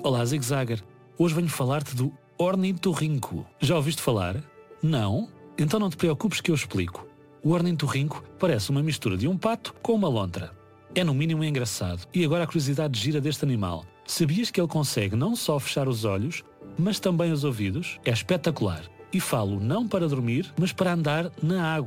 Olá, Zig Zagger. Hoje venho falar-te do ornitorrinco. Já ouviste falar? Não? Então não te preocupes que eu explico. O ornitorrinco parece uma mistura de um pato com uma lontra. É no mínimo engraçado. E agora a curiosidade gira deste animal. Sabias que ele consegue não só fechar os olhos, mas também os ouvidos? É espetacular. E falo não para dormir, mas para andar na água.